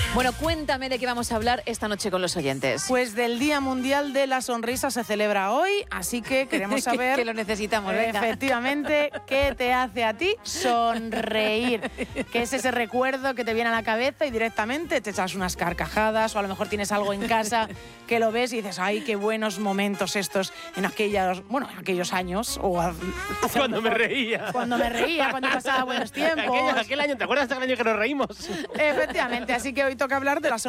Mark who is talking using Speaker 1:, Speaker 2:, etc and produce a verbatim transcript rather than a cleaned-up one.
Speaker 1: Bueno, cuéntame de qué vamos a hablar esta noche con los oyentes.
Speaker 2: Pues del Día Mundial de la Sonrisa se celebra hoy, así que queremos saber...
Speaker 1: que, que lo necesitamos, venga.
Speaker 2: Efectivamente, ¿qué te hace a ti sonreír? ¿Qué es ese recuerdo que te viene a la cabeza y directamente te echas unas carcajadas, o a lo mejor tienes algo en casa que lo ves y dices, ay, qué buenos momentos estos en aquellos, bueno, en aquellos años, o a,
Speaker 3: cuando me reía.
Speaker 2: Cuando me reía, cuando pasaba buenos tiempos.
Speaker 3: Aquel, aquel año, ¿te acuerdas de aquel año que nos reímos?
Speaker 2: Efectivamente, así que hoy toca hablar de la sonrisa.